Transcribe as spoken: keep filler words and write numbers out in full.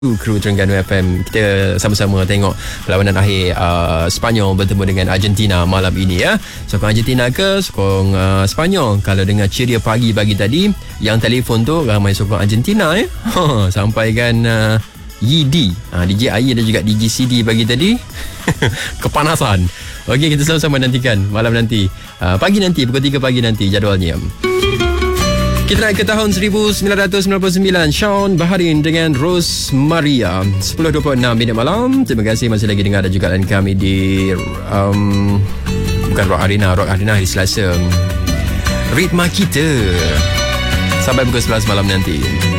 Kru Terengganu F M. Kita sama-sama tengok perlawanan akhir uh, Sepanyol bertemu dengan Argentina malam ini ya. Sokong Argentina ke sokong uh, Sepanyol? Kalau dengar ceria pagi pagi tadi, yang telefon tu ramai sokong Argentina ya. Sampaikan uh, Yidi, uh, D J Ayi dan juga D J C D pagi tadi. Kepanasan. Okey, kita sama-sama nantikan malam nanti. Uh, pagi nanti pukul tiga pagi nanti jadualnya. Kita naik ke tahun seribu sembilan ratus sembilan puluh sembilan. Shaun Baharin dengan Rose Maria. Sepuluh dua puluh enam minit malam. Terima kasih masih lagi dengar dan juga lain kami di um, bukan Rock Arena. Rock Arena hari Selasa. Ritma kita sampai pukul sebelas malam nanti.